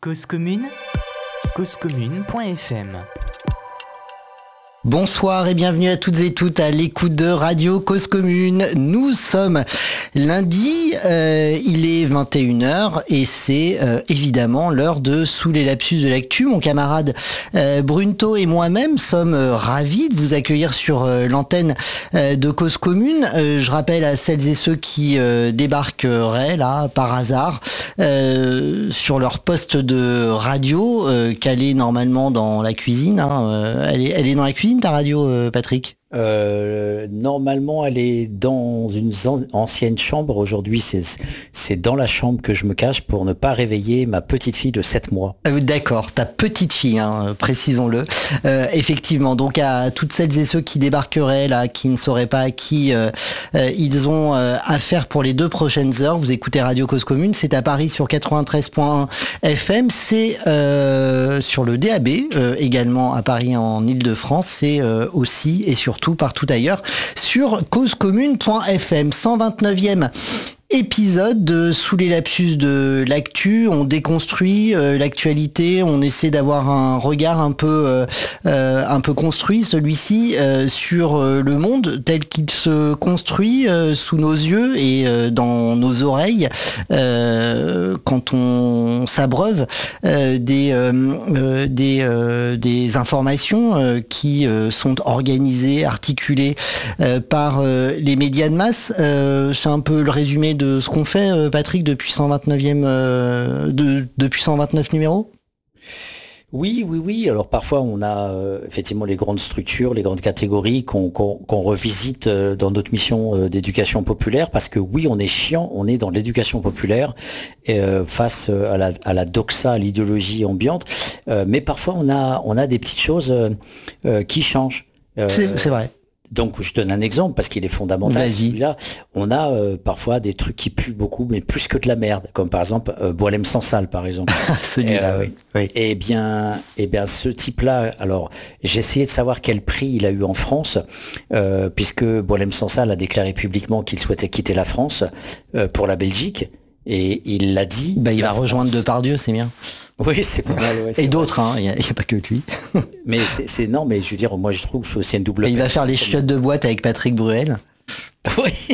Cause commune, causecommune.fm. Bonsoir et bienvenue à toutes et toutes à l'écoute de Radio Cause Commune. Nous sommes lundi, il est 21h et c'est évidemment l'heure de Sous les lapsus de l'actu. Mon camarade Brunto et moi-même sommes ravis de vous accueillir sur l'antenne de Cause Commune. Je rappelle à celles et ceux qui débarqueraient là par hasard sur leur poste de radio, calé normalement dans la cuisine. Elle est dans la cuisine ta radio, Patrick? Normalement, elle est dans une ancienne chambre. Aujourd'hui, c'est dans la chambre que je me cache pour ne pas réveiller ma petite fille de 7 mois. D'accord, ta petite fille, précisons-le. Effectivement, donc à toutes celles et ceux qui débarqueraient là, qui ne sauraient pas à qui ils ont affaire pour les 2 prochaines heures, vous écoutez Radio Cause Commune, c'est à Paris sur 93.1 FM, c'est sur le DAB, également à Paris en Île-de-France, c'est aussi et surtout partout ailleurs sur causecommune.fm. 129e épisode de Sous les lapsus de l'actu. On déconstruit l'actualité, on essaie d'avoir un regard un peu construit, celui-ci, sur le monde tel qu'il se construit sous nos yeux et dans nos oreilles quand on s'abreuve des informations qui sont organisées, articulées par les médias de masse. C'est un peu le résumé de ce qu'on fait, Patrick, depuis 129 numéros. Oui. Alors parfois on a effectivement les grandes structures, les grandes catégories qu'on revisite dans notre mission d'éducation populaire, parce que oui, on est chiant, on est dans l'éducation populaire face à la doxa, à l'idéologie ambiante, mais parfois on a des petites choses qui changent. C'est vrai. Donc je donne un exemple parce qu'il est fondamental. Celui-là, on a parfois des trucs qui puent beaucoup, mais plus que de la merde, comme par exemple Boualem Sansal, par exemple. Celui-là, oui. Eh bien, ce type-là. Alors, j'ai essayé de savoir quel prix il a eu en France, puisque Boualem Sansal a déclaré publiquement qu'il souhaitait quitter la France pour la Belgique, et il l'a dit. Il va rejoindre Depardieu, c'est bien. Oui, c'est pas mal. Ouais, et d'autres, il n'y a pas que lui. Mais non, mais je veux dire, moi je trouve que c'est une double. Il va faire les chiottes de boîte avec Patrick Bruel. Oui.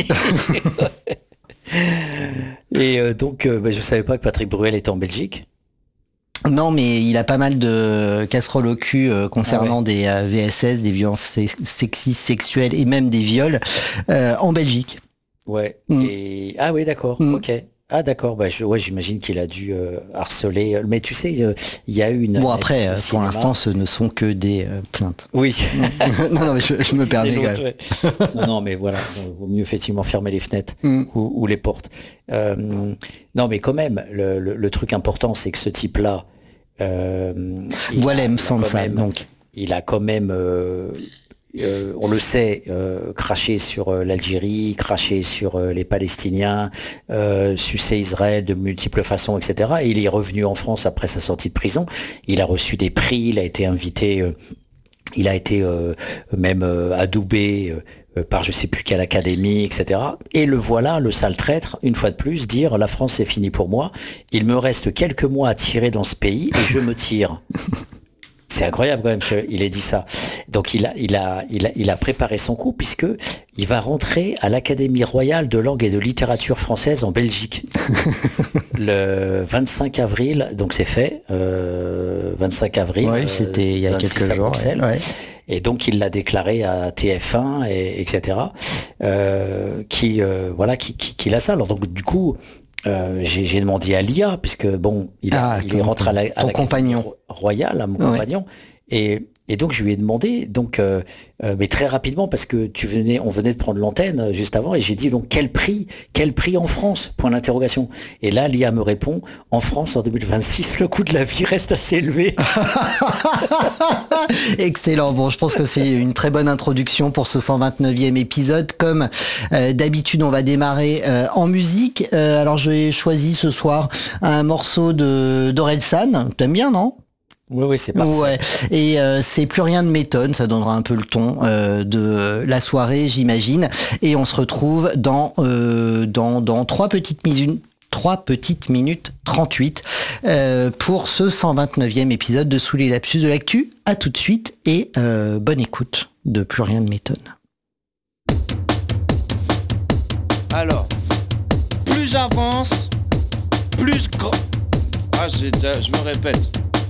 Et donc, je savais pas que Patrick Bruel était en Belgique. Non, mais il a pas mal de casseroles au cul concernant des VSS, des violences sexistes, sexuelles et même des viols en Belgique. Ouais. Et oui, d'accord. Ok. Ah d'accord, j'imagine qu'il a dû harceler. Mais tu sais, il y a eu une... Bon après, pour l'instant, ce ne sont que des plaintes. Oui. non, mais je me permets quand même. Ouais. non, mais voilà, il vaut mieux effectivement fermer les fenêtres ou les portes. Non, mais quand même, le truc important, c'est que ce type-là... Boualem Sansal, donc. Il a quand même... on le sait, cracher sur l'Algérie, cracher sur les Palestiniens, sucer Israël de multiples façons, etc. Et il est revenu en France après sa sortie de prison. Il a reçu des prix, il a été invité, il a été même adoubé par je sais plus quelle académie, etc. Et le voilà, le sale traître, une fois de plus, dire « La France, c'est fini pour moi. Il me reste quelques mois à tirer dans ce pays et je me tire. » C'est incroyable quand même qu'il ait dit ça. Donc il a préparé son coup, puisque il va rentrer à l'Académie royale de langue et de littérature française en Belgique le 25 avril. Donc c'est fait. 25 avril. Oui, c'était il y a quelques jours. Ouais. Et donc il l'a déclaré à TF1 etc. Qui a ça. Alors donc du coup. J'ai demandé à Lia, puisque il est rentré à la compagnon royale, à mon compagnon, et donc je lui ai demandé, mais très rapidement, parce que on venait de prendre l'antenne juste avant, et j'ai dit donc quel prix en France, point d'interrogation. Et là Lia me répond, en France en 2026 le coût de la vie reste assez élevé. Excellent. Bon, je pense que c'est une très bonne introduction pour ce 129e épisode. Comme d'habitude, on va démarrer en musique. Alors j'ai choisi ce soir un morceau d'Orelsan. T'aimes bien, non? Oui, c'est parfait. Ouais. Et c'est Plus rien ne m'étonne, ça donnera un peu le ton de la soirée, j'imagine. Et on se retrouve dans 3 petites minutes 38. pour ce 129e épisode de Sous les lapsus de l'actu. À tout de suite et bonne écoute de Plus rien ne m'étonne. Alors, plus j'avance, plus grand... Ah, je me répète.